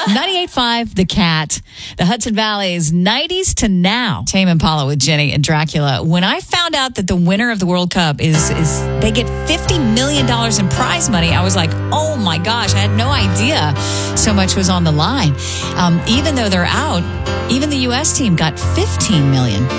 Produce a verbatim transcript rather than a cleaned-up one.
ninety-eight point five, The Cat. The Hudson Valley's nineties to now. Tame Impala with Jenny and Dracula. When I found out that the winner of the World Cup is, is they get fifty million dollars in prize money, I was like, oh my gosh, I had no idea so much was on the line. Um, even though they're out, even the U S team got fifteen million dollars.